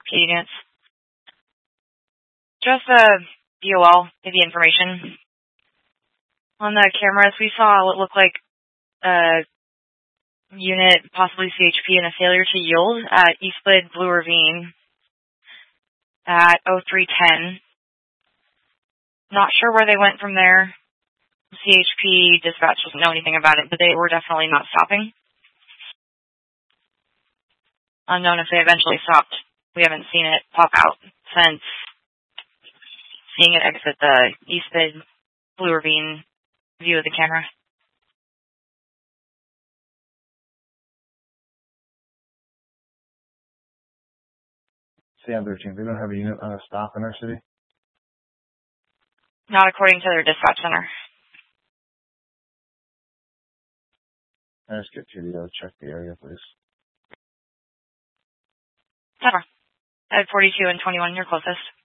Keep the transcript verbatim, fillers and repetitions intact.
P units. Just uh, D O L, maybe information. On the cameras, we saw what looked like a unit, possibly C H P, and a failure to yield at Eastlid Blue Ravine at oh three ten. Not sure where they went from there. C H P dispatch doesn't know anything about it, but they were definitely not stopping. Unknown if they eventually stopped. We haven't seen it pop out since seeing it exit the Eastlid Blue Ravine view of the camera. C M thirteen, they don't have a unit on a stop in our city? Not according to their dispatch center. I just get T D O to check the area, please. Never. At forty-two and twenty-one, you're closest.